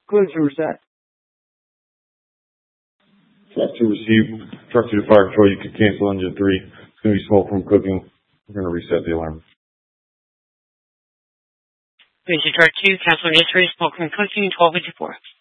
Good to reset. Truck 2 received. Truck 2 to fire control. You can cancel engine 3. It's going to be smoke from cooking. We're going to reset the alarm. Engine Truck 2, cancel engine 3, smoke from cooking, 1254.